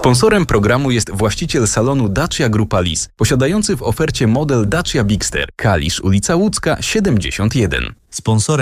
Sponsorem programu jest właściciel salonu Dacia Grupa Lis, posiadający w ofercie model Dacia Bigster, Kalisz, ulica Łódzka 71. Sponsorem